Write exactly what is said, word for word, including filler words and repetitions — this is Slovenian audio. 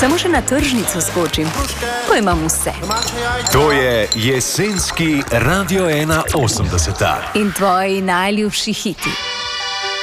Samo še na tržnico skočim, ko imam vse. To je jesenski Radio ena osemdeset. In tvoji najljubši hiti.